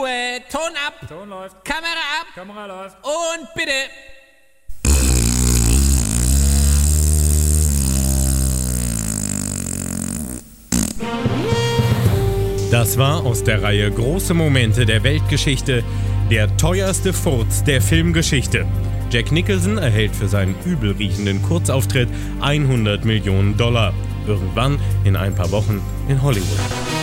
Ton ab. Ton läuft. Kamera ab. Kamera läuft. Und bitte. Das war aus der Reihe Große Momente der Weltgeschichte der teuerste Furz der Filmgeschichte. Jack Nicholson erhält für seinen übelriechenden Kurzauftritt $100 Millionen. Irgendwann in ein paar Wochen in Hollywood.